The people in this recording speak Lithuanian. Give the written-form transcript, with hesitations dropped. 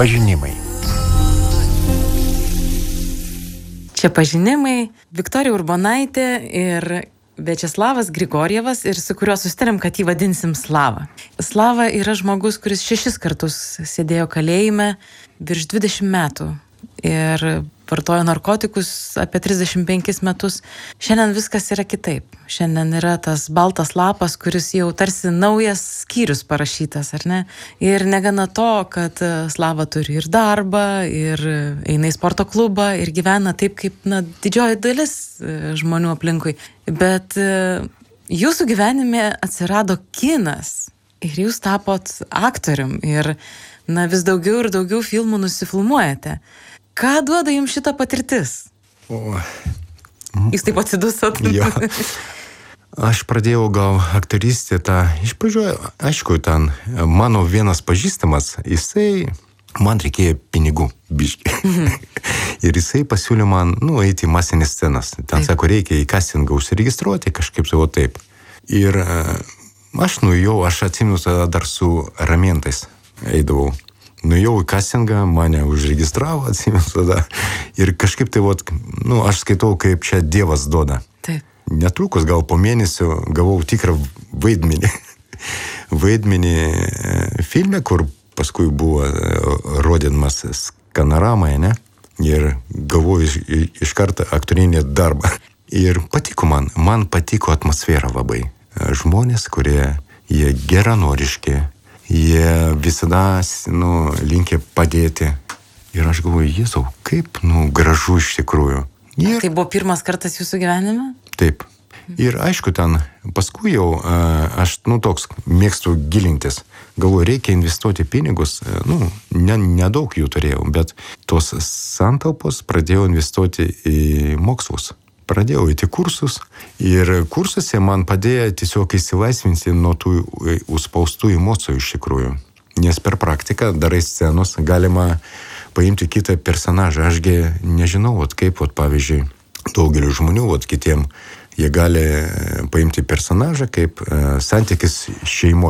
Pažinimai. Čia pažinimai, Viktorija Urbonaitė ir Viačeslavas Grigorjevas, ir su kuriuo susitarėm, kad jį vadinsim Slava. Slava yra žmogus, kuris 6 kartus sėdėjo kalėjime virš 20 metų ir vartojo narkotikus apie 35 metus. Šiandien viskas yra kitaip. Šiandien yra tas baltas lapas, kuris jau tarsi naujas skyrius parašytas, ar ne? Ir negana to, kad Slava turi ir darbą, ir eina į sporto klubą, ir gyvena taip, kaip didžioji dalis žmonių aplinkui. Bet jūsų gyvenime atsirado kinas ir jūs tapot aktorium ir vis daugiau ir daugiau filmų nusifilmuojate. Ką duoda jums šita patirtis? Jūs taip atsidusot? Jo. Aš pradėjau gal aktorystę iš pradžių, aišku, ten mano vienas pažįstamas, man reikėjo pinigų biškį. Ir jisai pasiūlė man, eiti į masinės scenas. Ten sako, reikia į castingą užsiregistruoti, kažkaip savo taip. Ir aš nuėjau, aš atsimenu tada dar su ramentais eidavau. Nuėjau į castingą, mane užregistravo, atsimenu tada. Ir kažkaip aš skaitau, kaip čia Dievas duoda. Taip. Netrukus, gal po mėnesio, gavau tikrą vaidmenį. Vaidmenį filme, kur paskui buvo rodydamas Skanoramoje, ne? Ir gavau iš karto aktorinį darbą. Ir patiko man patiko atmosfera labai. Žmonės, kurie jie geranoriški, jie visada linkę padėti. Ir aš galvoju, Jėzau, kaip gražu iš tikrųjų. Tai buvo pirmas kartas jūsų gyvenime? Taip. Ir aišku, ten paskui jau aš toks mėgstu gilintis. Galvoju, reikia investuoti pinigus. Nedaug jų turėjau, bet tos santaupos pradėjau investuoti į mokslus. Pradėjau eiti kursus ir kursuose man padėjo tiesiog įsilaisvinti nuo tų užspaustų emocijų iš tikrųjų. Nes per praktiką darai scenos, galima paimti kitą personažą. Ašgi nežinau, kaip, pavyzdžiui, daugeliu žmonių, kitiem, jie gali paimti personažą kaip santykis šeimoje.